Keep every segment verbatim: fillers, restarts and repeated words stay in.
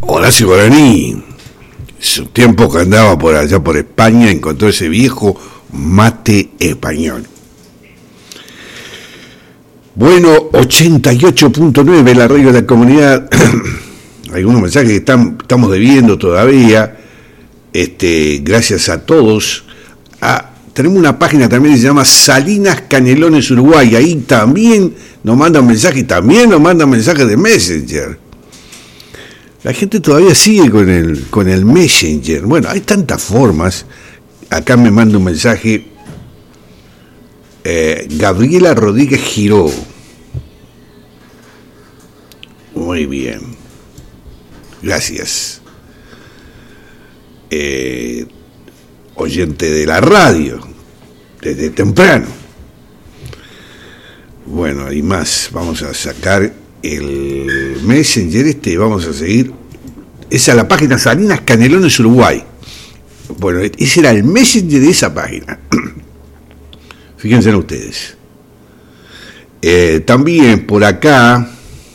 Horacio Guaraní, su tiempo que andaba por allá por España, encontró ese viejo mate español. Bueno, ochenta y ocho punto nueve, la radio de la comunidad. Algunos mensajes que están, estamos debiendo todavía. Este, gracias a todos. Ah, tenemos una página también que se llama Salinas Canelones Uruguay. Ahí también nos mandan mensajes y también nos mandan mensajes de Messenger. La gente todavía sigue con el, con el Messenger. Bueno, hay tantas formas. Acá me manda un mensaje eh, Gabriela Rodríguez Giró. Muy bien. Gracias. Eh, oyente de la radio, desde temprano. Bueno, hay más. Vamos a sacar el Messenger este, vamos a seguir. Esa es la página Salinas Canelones Uruguay. Bueno, ese era el Messenger de esa página. Fíjense en ustedes. Eh, también por acá,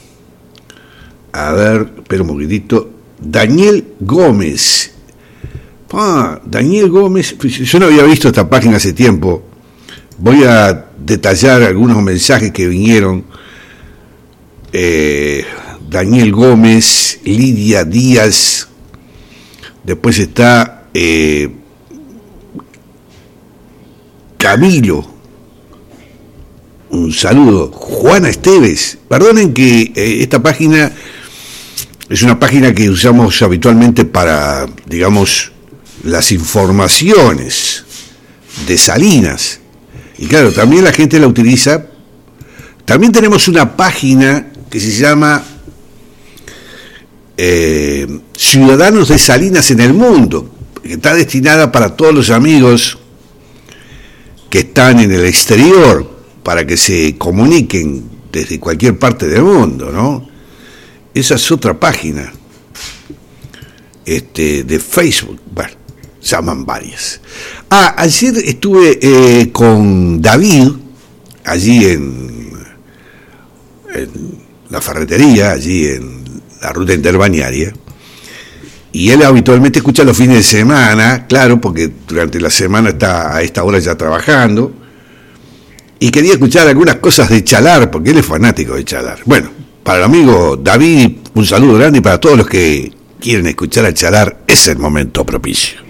a ver, espera un poquitito, Daniel Gómez. Ah, Daniel Gómez, yo no había visto esta página hace tiempo. Voy a detallar algunos mensajes que vinieron. Eh, Daniel Gómez, Lidia Díaz, después está eh, Camilo, un saludo, Juana Esteves. Perdonen que eh, esta página es una página que usamos habitualmente para, digamos, las informaciones de Salinas, y claro, también la gente la utiliza. También tenemos una página que se llama eh, Ciudadanos de Salinas en el Mundo, que está destinada para todos los amigos que están en el exterior, para que se comuniquen desde cualquier parte del mundo, ¿no? Esa es otra página este, de Facebook. Bueno, se llaman varias. Ah, ayer estuve eh, con David, allí en, en la ferretería, allí en la ruta interbalnearia, y él habitualmente escucha los fines de semana, claro, porque durante la semana está a esta hora ya trabajando, y quería escuchar algunas cosas de Chalar, porque él es fanático de Chalar. Bueno, para el amigo David, un saludo grande, y para todos los que quieren escuchar a Chalar, es el momento propicio.